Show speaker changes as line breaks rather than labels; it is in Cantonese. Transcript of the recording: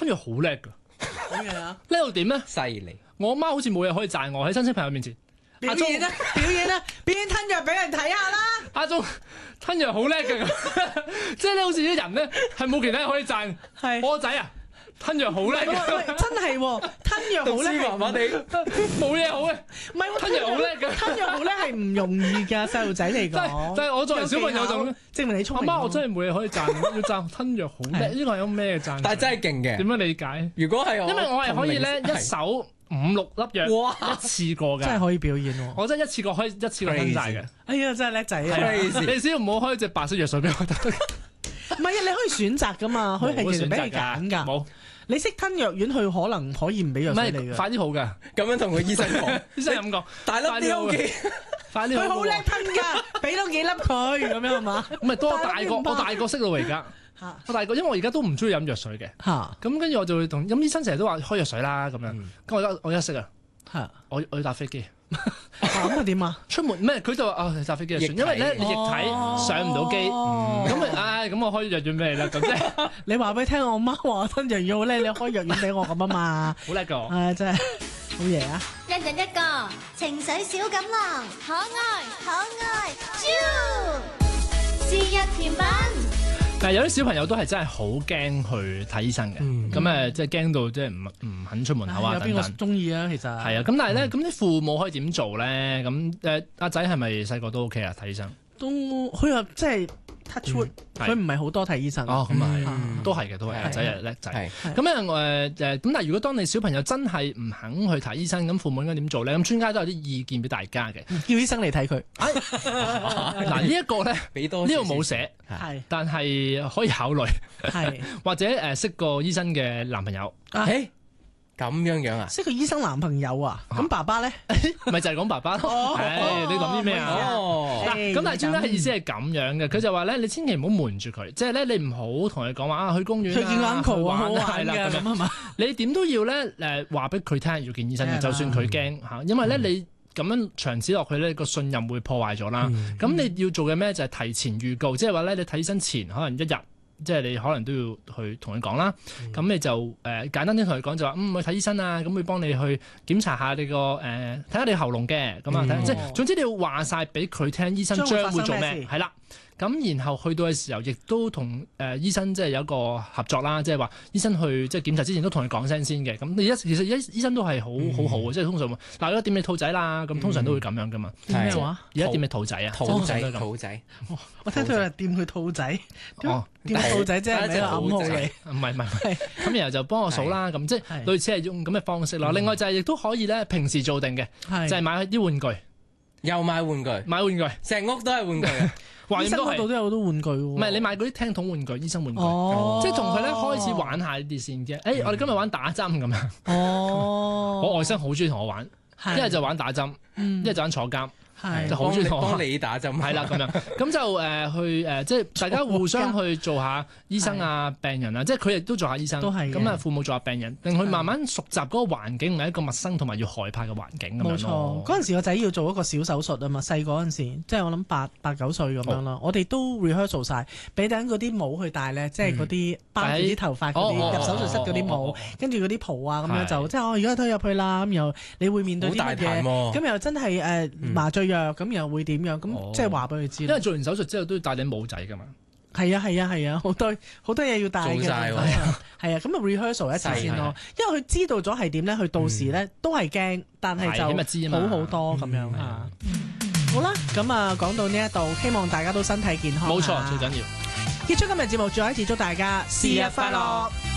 吞藥好叻㗎，
點樣啊？
叻到點咧？
犀利。
我媽好似冇嘢可以讚我喺親戚朋友面前。
表演啦，表演啦，表演吞藥俾人睇下啦。
阿忠吞藥好叻㗎，即係咧好似啲人咧係冇其他嘢可以讚。
係
我個仔啊，吞藥好叻
喂，
㗎，
真係喎，吞藥好
讀
叻
書麻麻地，
冇嘢好嘅。
唔係喎，
吞藥好叻㗎。
吞藥好叻係唔容易㗎，細路仔嚟講。
但係我作為小朋友就
證明你聰明。
阿媽，我真係冇嘢可以讚，要讚吞藥好叻，呢個係有咩讚？
但係真係勁嘅。
點樣理解？
如果係我，
因為我係可以咧一手5-6粒藥
哇
一次過㗎，
真係可以表演喎。
我真係一次過可以一次過吞晒嘅。
哎呀，真係叻仔啊！
係啊
Crazy
你只要唔好開隻白色藥水俾我得。
唔係啊，你可以選擇㗎嘛，佢係其實俾你揀㗎。
冇，
你識吞藥丸，佢可能可以唔俾藥
唔
水你㗎。
係快啲好㗎。
咁樣同個醫生講，
醫生咁講，
大粒啲 OK。
快啲好。
佢好叻吞㗎，俾多幾粒佢咁樣係嘛？
唔係多大個，
大粒啲唔怕
我大個識到而家。
嚇
我大個，因為我而家都唔中意飲藥水嘅。
嚇
咁跟住我就會同咁醫生成日都話開藥水啦咁樣。咁我而家識啊，
嚇
我要搭飛機。
咁啊點啊？
出門咩？佢就話啊搭飛機就算，
液體
因為咧你液體上唔到機，咁咪咁我開藥丸俾你啦，咁即係
你話俾佢聽，我媽話我吞藥丸好叻，你開藥丸俾我咁啊嘛。
好叻㗎我。
真係好嘢啊！
一人一個情緒小錦囊，可愛可愛，啾！是日甜品。
但係有啲小朋友都係真係好驚去睇醫生嘅，咁即係驚到即係唔肯出門口啊
有邊個
等等。
中意啊？其實
係啊，咁但係咧，咁啲父母可以點做咧？咁阿仔係咪細個都 OK 啊？睇醫生？
都佢又即係 touch wood，佢唔係好多睇醫生。
哦，咁啊係，都係嘅，都係阿仔係叻仔。
係
咁咁但係如果當你小朋友真係唔肯去睇醫生，咁父母應該點做咧？咁專家都有啲意見俾大家嘅。
叫醫生嚟睇佢。
嗱呢一個咧，
俾多
呢度冇寫，
係
但係可以考慮，
係
或者識個醫生嘅男朋友。
誒咁樣啊？
識個醫生男朋友啊？咁爸爸咧？
咪就係講爸爸咯。你諗啲咩啊？
哦，
嗱，咁但係專家嘅意思係咁樣嘅，佢就話咧，你千祈唔好瞞住佢，即係咧你唔好同佢講話去公園
去見 uncle 啊，好玩
係啦
嘅咁啊嘛。
你點都要咧話俾佢聽要見醫生嘅，就算佢驚嚇，因為咧你咁樣長此落去咧個信任會破壞咗啦。咁你要做嘅咩就係提前預告，即係話咧你睇醫生前可能1日。即係你可能都要去同佢講啦，咁你就簡單啲同佢講就話去睇醫生啊，咁會幫你去檢查下你個睇下你喉嚨嘅，咁啊即係總之你要話晒俾佢聽，醫生將會做咩，係啦。咁然後去到嘅時候，亦都同醫生即係有一個合作啦，即係話醫生去即係檢查之前都同佢講聲先嘅。咁其實醫生都係好好嘅，即係通常嗱而家掂你肚仔啦，咁通常都會咁樣噶嘛。
咩話？
而家掂你肚仔啊？
兔仔，
我聽佢話掂佢肚仔，掂肚仔即係咪暗號嚟？
唔係，咁然後就幫我數啦，咁即係類似係用咁嘅方式咯。另外就係亦都可以咧，平時做定嘅，就係買啲玩具，
又買玩具，成屋都係玩具。
醫生嗰度都有好多玩具喎。
唔係你買嗰啲聽筒玩具、醫生玩具，即係同佢咧開始玩下呢啲先嘅。我哋今日玩打針咁樣。我外甥好中意同我玩，一係就玩打針，一係就玩坐監。就好中意同我
幫你打針，
係啦咁樣，咁就去即係大家互相去做下醫生啊、病人啊，即係佢亦都做下醫生，咁啊父母做下病人，令佢慢慢熟習嗰個環境，唔係一個陌生同埋要害怕嘅環境咁樣咯。
冇錯，嗰陣時個仔要做一個小手術啊嘛，細個嗰陣時，即係我諗8、9歲咁樣啦，我哋都 rehearsal 晒，俾頂嗰啲帽去戴咧，即係嗰啲包住啲頭髮嗰啲入手術室嗰啲帽，跟住嗰啲袍啊咁樣就即係我而家推入去啦，咁又你會面對啲乜嘢？咁又真係麻醉藥咁又會點樣？咁即係話俾佢知。
因為做完手術之後都要戴頂帽仔㗎嘛。
係啊，好多嘢要戴嘅。
做曬喎。
係啊，咁啊 rehearsal 一次先咯。因為佢知道咗係點咧，佢到時咧都係驚，但係就好好多咁樣嚇。好啦，咁啊講到呢一度，希望大家都身體健康。
冇錯，最緊要。
結束今日節目，最後一次祝大家
生日快樂。